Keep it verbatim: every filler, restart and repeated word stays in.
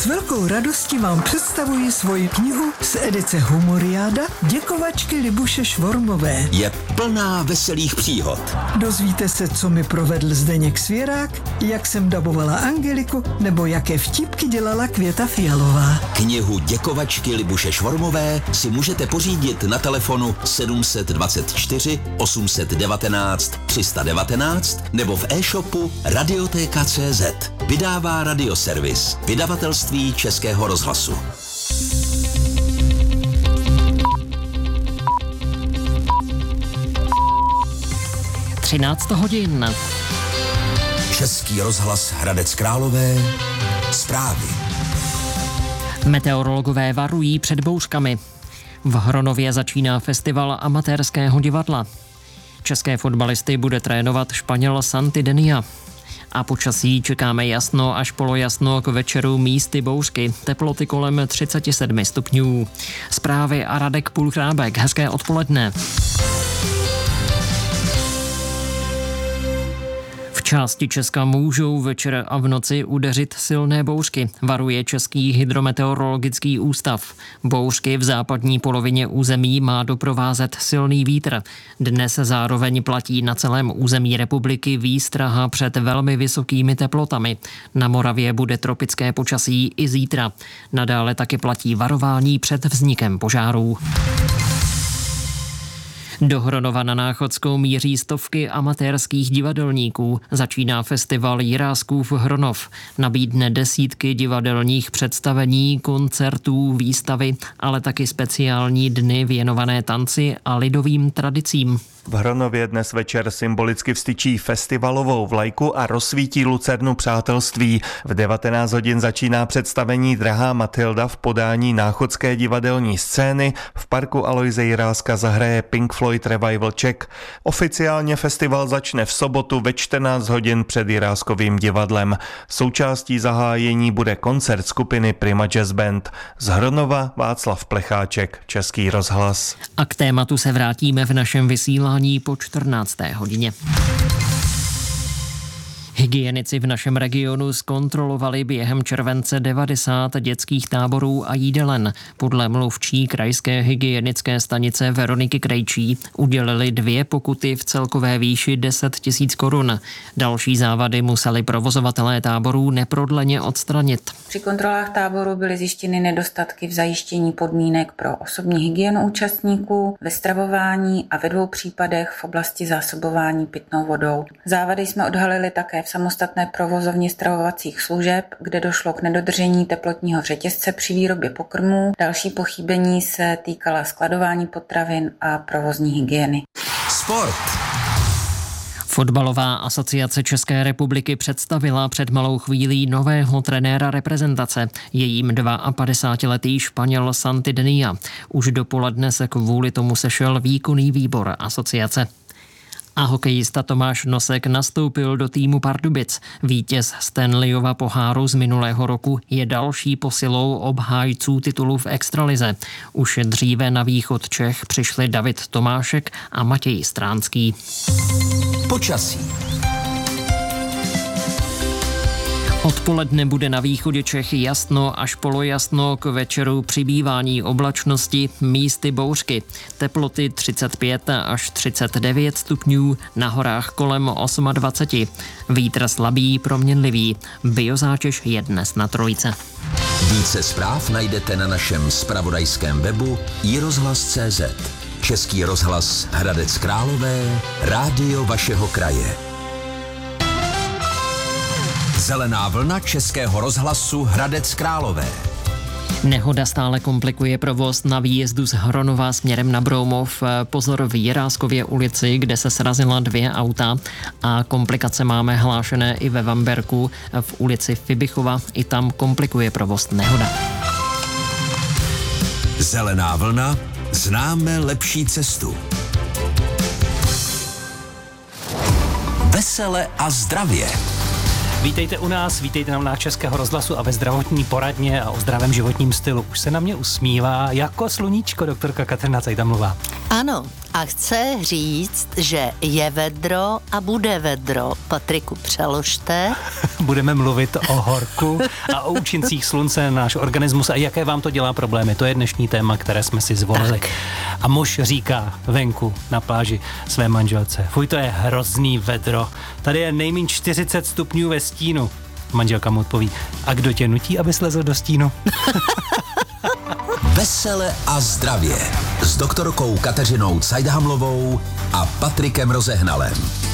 velkou radostí vám představuji svoji knihu z edice Humoriáda Děkovačky Libuše Švormové. Je plná veselých příhod. Dozvíte se, co mi provedl Zdeněk Svěrák, jak jsem dabovala Angeliku, nebo jaké vtipky dělala Květa Fialová. Knihu Děkovačky Libuše Švormové si můžete pořídit na telefonu sedm dva čtyři osm jedna devět tři jedna devět nebo v e-shopu Radioteka tečka cé zet. Vydává Radioservis, vydavatelství Českého rozhlasu. třináct hodin. Český rozhlas Hradec Králové. Zprávy. Meteorologové varují před bouřkami. V Hronově začíná festival amatérského divadla. České fotbalisty bude trénovat Španěl Santidenia. A počasí čekáme jasno až polojasno, k večeru místy bouřky. Teploty kolem třicet sedm stupňů. Zprávy a Radek Půlchrábek. Hezké odpoledne. V části Česka můžou večer a v noci udeřit silné bouřky, varuje Český hydrometeorologický ústav. Bouřky v západní polovině území má doprovázet silný vítr. Dnes zároveň platí na celém území republiky výstraha před velmi vysokými teplotami. Na Moravě bude tropické počasí i zítra. Nadále taky platí varování před vznikem požárů. Do Hronova na Náchodskou míří stovky amatérských divadelníků. Začíná festival Jiráskův Hronov. Nabídne desítky divadelních představení, koncertů, výstavy, ale taky speciální dny věnované tanci a lidovým tradicím. V Hronově dnes večer symbolicky vstyčí festivalovou vlajku a rozsvítí lucernu přátelství. V devatenáct hodin začíná představení Drahá Matilda v podání Náchodské divadelní scény. V parku Aloise Jiráska zahraje Pink Floyd Revival Czech. Oficiálně festival začne v sobotu ve čtrnáct hodin před Jiráskovým divadlem. Součástí zahájení bude koncert skupiny Prima Jazz Band. Z Hronova Václav Plecháček, Český rozhlas. A k tématu se vrátíme v našem vysílání po čtrnácté hodině. Hygienici v našem regionu zkontrolovali během července devadesát dětských táborů a jídelen. Podle mluvčí krajské hygienické stanice Veroniky Krejčí udělili dvě pokuty v celkové výši deset tisíc korun. Další závady museli provozovatelé táborů neprodleně odstranit. Při kontrolách táboru byly zjištěny nedostatky v zajištění podmínek pro osobní hygienu účastníků, ve stravování a ve dvou případech v oblasti zásobování pitnou vodou. Závady jsme odhalili také v samostatné provozovně stravovacích služeb, kde došlo k nedodržení teplotního řetězce při výrobě pokrmů. Další pochybení se týkala skladování potravin a provozní hygieny. Sport. Fotbalová asociace České republiky představila před malou chvílí nového trenéra reprezentace. Je jím padesátidvouletý Španěl Santidenia. Už dopoledne se kvůli tomu sešel výkonný výbor asociace. A hokejista Tomáš Nosek nastoupil do týmu Pardubic. Vítěz Stanleyova poháru z minulého roku je další posilou obhájců titulu v extralize. Už dříve na východ Čech přišli David Tomášek a Matěj Stránský. Počasí. Odpoledne bude na východě Čech jasno až polojasno, k večeru přibývání oblačnosti, místy bouřky. Teploty třicet pět až třicet devět stupňů, na horách kolem dvacet osm. Vítr slabý, proměnlivý. Biozátěž je dnes na trojce. Více zpráv najdete na našem zpravodajském webu i rozhlas tečka cé zet. Český rozhlas Hradec Králové, rádio vašeho kraje. Zelená vlna Českého rozhlasu Hradec Králové. Nehoda stále komplikuje provoz na výjezdu z Hronova směrem na Broumov. Pozor v Jiráskově ulici, kde se srazila dvě auta, a komplikace máme hlášené i ve Vamberku v ulici Fibichova. I tam komplikuje provoz nehoda. Zelená vlna, známe lepší cestu. Vesele a zdravě. Vítejte u nás, vítejte na nás Českého rozhlasu a ve zdravotní poradně a o zdravém životním stylu. Už se na mě usmívá jako sluníčko doktorka Kateřina Cajtamlová. Ano, A chce říct, že je vedro a bude vedro. Patriku, přeložte. Budeme mluvit o horku a o účincích slunce na náš organismus a jaké vám to dělá problémy. To je dnešní téma, které jsme si zvolili. Tak. A muž říká venku na pláži své manželce: fuj, to je hrozný vedro. Tady je nejméně čtyřicet stupňů ve stínu. Manželka mu odpoví: a kdo tě nutí, aby slezl do stínu? Vesele a zdravě s doktorkou Kateřinou Cajdhamlovou a Patrikem Rozehnalem.